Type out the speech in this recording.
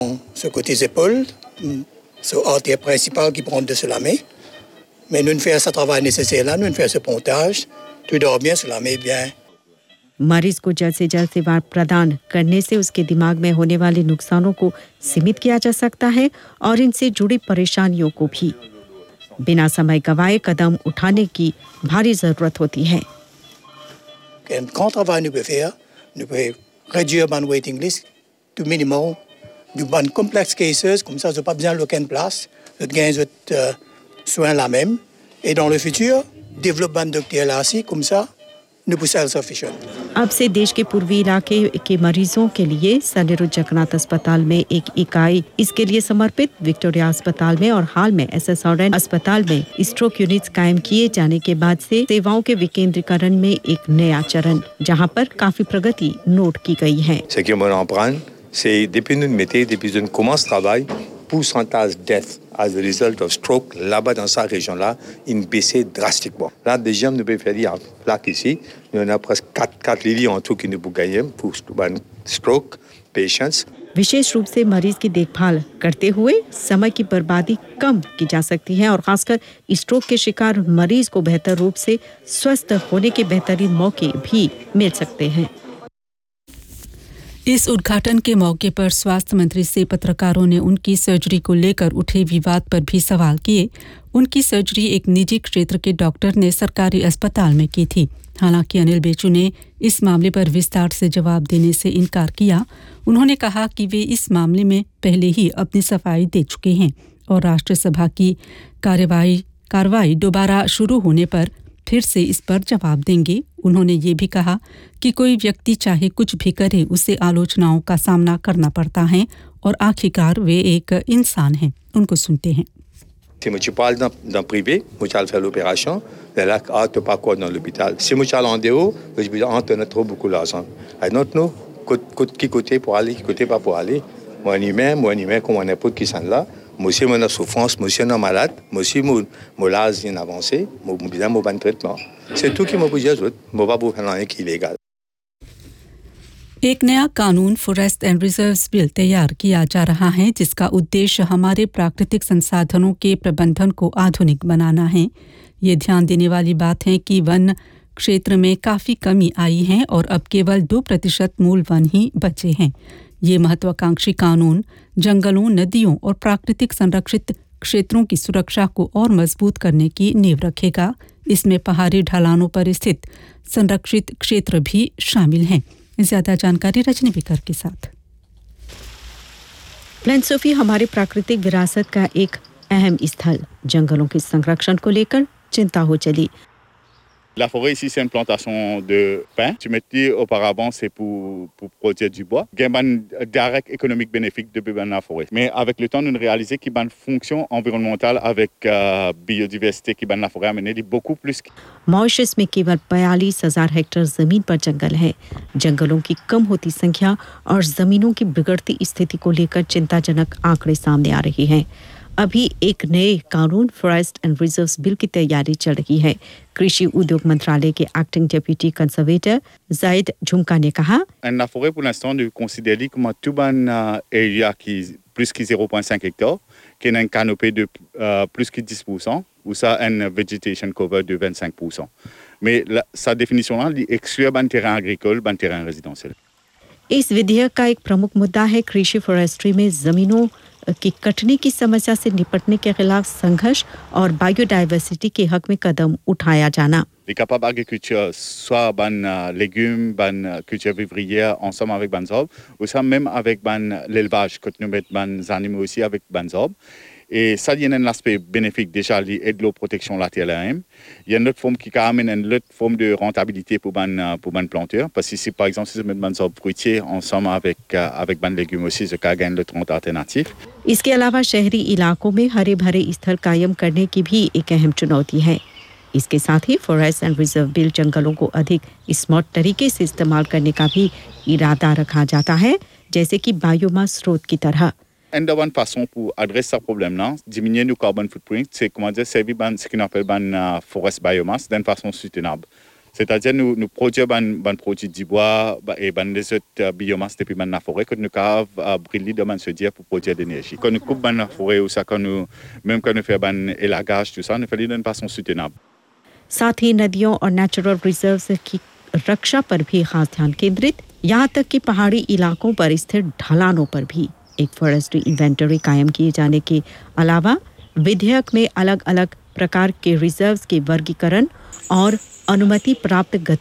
Ce côté épaules, c'est l'artère principale qui prend de la main. Mais nous faisons ce travail nécessaire là, nous faisons ce pontage, tout dort bien, cela met bien. मरीज को जल्द से जल्द सेवा प्रदान करने से उसके दिमाग में होने वाले नुकसानों को सीमित किया जा सकता है और इनसे जुड़ी परेशानियों को भी बिना समय गवाए कदम उठाने की भारी जरूरत होती है। Un grand travail nous peut faire, nous peut réduire la waiting list du minimum, du ban complexe cases, comme ça, je n'ai pas besoin d'aucune place, je gagne soin la même, et dans le futur, développement de docteur là aussi, comme ça, nous pouvons self-sufficient. अब से देश के पूर्वी इलाके के मरीजों के लिए सनेरू जगन्नाथ अस्पताल में एक इकाई इसके लिए समर्पित, विक्टोरिया अस्पताल में और हाल में एसएसआरएन अस्पताल में स्ट्रोक यूनिट्स कायम किए जाने के बाद से सेवाओं के विकेंद्रीकरण में एक नया चरण जहां पर काफी प्रगति नोट की गई है। C'est depuis nous mettons, depuis qu'on commence travail, pourcentage death as a result of stroke là-bas dans cette région-là, il baissait drastiquement. Là, déjà, nous pouvons faire dire plaque ici, nous avons presque 4 lits en tout qui nous pouvons gagner pour stroke patients. विशेष रूप से मरीज की देखभाल करते हुए समय की बर्बादी कम की जा सकती है और खासकर स्ट्रोक के शिकार मरीज को बेहतर रूप से स्वस्थ होने के बेहतरीन मौके भी मिल सकते हैं। इस उद्घाटन के मौके पर स्वास्थ्य मंत्री से पत्रकारों ने उनकी सर्जरी को लेकर उठे विवाद पर भी सवाल किए। उनकी सर्जरी एक निजी क्षेत्र के डॉक्टर ने सरकारी अस्पताल में की थी। हालांकि अनिल बेचू ने इस मामले पर विस्तार से जवाब देने से इनकार किया। उन्होंने कहा कि वे इस मामले में पहले ही अपनी सफाई दे चुके हैं और राष्ट्रसभा की कार्रवाई दोबारा शुरू होने पर फिर से इस पर जवाब देंगे। उन्होंने ये भी कहा कि कोई व्यक्ति चाहे कुछ भी करे, उसे आलोचनाओं का सामना करना पड़ता है और आखिरकार वे एक इंसान हैं। उनको सुनते हैं। Si je parle dans privé, je vais faire l'opération, là, tu n'as pas quoi dans l'hôpital. Si je parle en dehors, je vais dire, tu as trop beaucoup d'argent. I don't know, qui côté pour aller, qui côté pas pour aller. Moi, un humain, comme n'importe qui sont là. Moi aussi, je suis souffrance, moi aussi, je suis malade, moi aussi, mon âge est avancé, moi besoin de bon traitement. C'est tout qui m'a posé aux autres, moi pas pour faire rien qui est illégal. एक नया कानून forest and reserves bill तैयार किया जा रहा है जिसका उद्देश्य हमारे प्राकृतिक संसाधनों के प्रबंधन को आधुनिक बनाना है। ये ध्यान देने वाली बात है कि वन क्षेत्र में काफी कमी आई है और अब केवल 2% मूल वन ही बचे हैं। ये महत्वाकांक्षी कानून जंगलों, नदियों और प्राकृतिक संरक्षित क्षेत्रों की सुरक्षा को और मजबूत करने की नींव रखेगा। इसमें पहाड़ी ढलानों पर स्थित संरक्षित क्षेत्र भी शामिल हैं। ज्यादा जानकारी रजनी विकर के साथ। प्लेन सोफी हमारे प्राकृतिक विरासत का एक अहम स्थल, जंगलों के संरक्षण को लेकर चिंता हो चली। La forêt ici, c'est une plantation de pin. Tu mettais auparavant, c'est pour produire du bois. Il y a un direct économique bénéfique de la forêt. Mais avec le temps, nous avons réalisé qu'il y a une fonction environnementale avec biodiversité qui la forêt amener beaucoup plus. Mauritius में केवल 42,000 hectare जमीन पर जंगल है। जंगलों की कम होती संख्या और जमीनों की बिगड़ती स्थिति को लेकर चिंताजनक आंकड़े सामने आ रही हैं। अभी एक नए कानून फॉरेस्ट एंड रिजर्व्स बिल की तैयारी चल रही है। कृषि उद्योग मंत्रालय के एक्टिंग डेप्यूटी कंजर्वेटर जायद झुमका ने कहा, La forêt pour l'instant nous considère comme tout un area qui plus que 0.5 hectares, qui a une canopée de plus que 10% ou ça une vegetation cover de 25%. Mais sa définition là exclut un terrain agricole, un terrain résidentiel. इस विधेयक का एक प्रमुख मुद्दा है कृषि forestry में जमीनों की कटने की समस्या से निपटने के खिलाफ संघर्ष और बायोडाइवर्सिटी के हक में कदम उठाया जाना। Les capables agriculture, soit légumes, culture vivrière, ensemble avec arbres, ou ça même avec l'élevage, quand nous mettons animaux aussi avec arbres. Et ça, il y a un aspect bénéfique déjà lié de la protection latérale. Il y a une autre forme qui amène une autre forme de rentabilité pour les planteurs. Parce que si, par exemple, si je mets des arbres fruitiers ensemble avec des légumes aussi, je gagne l'autre rente alternative. इसके अलावा शहरी इलाकों में हरे भरे स्थल कायम करने की भी एक अहम चुनौती है। इसके साथ ही फॉरेस्ट एंड रिजर्व बिल जंगलों को अधिक स्मार्ट तरीके से इस्तेमाल करने का भी इरादा रखा जाता है, जैसे कि बायोमास स्रोत की तरह। Une des bonnes façons pour adresser ce problème-là, diminuer nos carbon footprint, c'est comment dire, servir ce qu'on appelle forest biomass d'une façon soutenable. C'est-à-dire nous produisons ban produit du bois et ban les autres biomasse depuis ban la forêt que nous cave briller de man se dire pour produire de l'énergie. Quand nous coupe ban la forêt ou ça quand nous fait ban élagage tout ça, nous fait d'une façon soutenable. साथ ही नदियों और natural reserves की रक्षा पर भी खास ध्यान केंद्रित, यहाँ तक कि पहाड़ी इलाकों पर स्थित ढलानों पर भी एक फॉरेस्ट्री इन्वेंटरी कायम किए जाने के अलावा विधेयक में अलग-अलग प्रकार के रिजर्व्स के वर्गीकरण और अनुमति प्राप्त